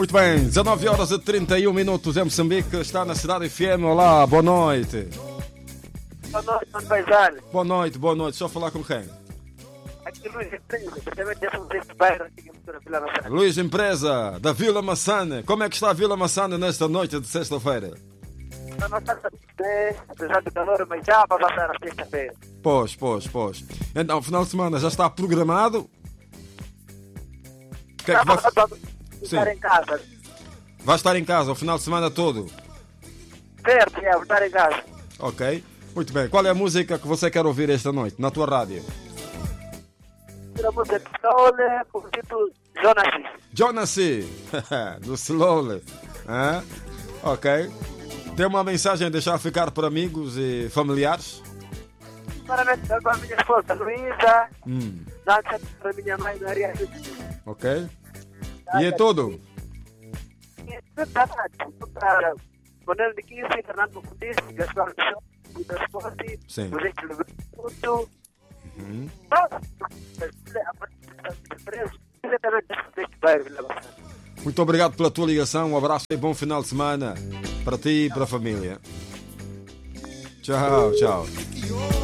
Muito bem, 19 horas e 31 minutos em Moçambique, está na Cidade FM. Olá, boa noite. Boa noite, mano paisano. Boa noite, boa noite. Só falar com quem? Aqui Luís Empresa, especialmente dessa de bairro aqui na Vila Massana. Luís Empresa, da Vila Massana. Como é que está a Vila Massana nesta noite de sexta-feira? Está na nossa apesar do calor, mas já vai passar a sexta-feira. Pois. Então, final de semana já está programado? O que é que vai... Estar em casa. Vai estar em casa o final de semana todo? Certo, vou estar em casa. Ok, muito bem. Qual é a música que você quer ouvir esta noite, na tua rádio? A música de Slowly, com o título Jonassi, do Slowly. Ok. Tem uma mensagem a deixar ficar para amigos e familiares? Para a minha esposa Luísa, dança para a minha mãe Maria. Ok. E é tudo? Para Bonel de 15, Fernando Fundis, Gaspar de Transporte, José Silvio, Muito obrigado pela tua ligação, um abraço e bom final de semana para ti e para a família. Tchau.